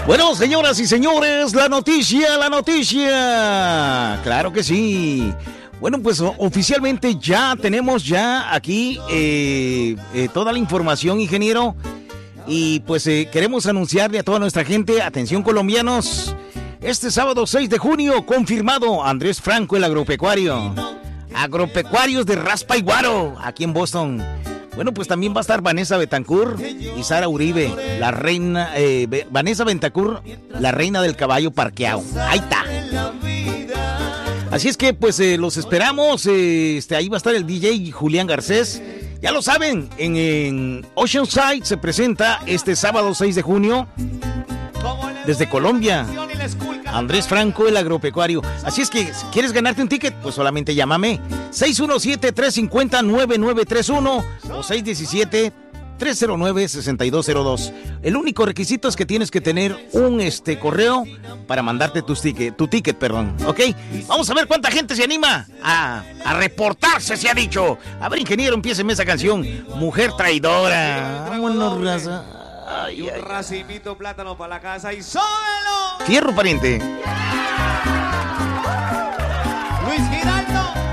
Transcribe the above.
Bueno, señoras y señores, la noticia. Claro que sí. Bueno, pues oficialmente ya tenemos aquí toda la información, ingeniero. Y pues queremos anunciarle a toda nuestra gente, atención colombianos, este sábado 6 de junio, confirmado, Andrés Franco, el agropecuario. Agropecuarios de Raspa y Guaro, aquí en Boston. Bueno, pues también va a estar Vanessa Betancourt y Sara Uribe, la reina, Vanessa Betancourt, la reina del caballo parqueado. Ahí está. Así es que, pues, los esperamos. Ahí va a estar el DJ Julián Garcés. Ya lo saben, en Oceanside se presenta este sábado 6 de junio desde Colombia, Andrés Franco, el agropecuario. Así es que si quieres ganarte un ticket, pues solamente llámame 617-350-9931 o 617-309-6202. El único requisito es que tienes que tener un correo para mandarte tu ticket, ¿ok? Vamos a ver cuánta gente se anima a reportarse, se ha dicho. A ver, ingeniero, empiéceme esa canción. Mujer traidora. Vámonos, raza. Y un racimito plátano para la casa y ¡sóbelo! Fierro, pariente. Luis Giraldo.